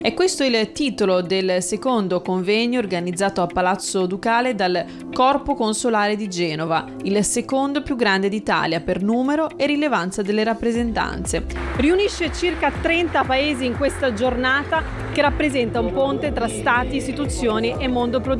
È questo il titolo del secondo convegno organizzato a Palazzo Ducale dal Corpo Consolare di Genova, il secondo più grande d'Italia per numero e rilevanza delle rappresentanze. Riunisce circa 30 paesi in questa giornata che rappresenta un ponte tra stati, istituzioni e mondo produttivo.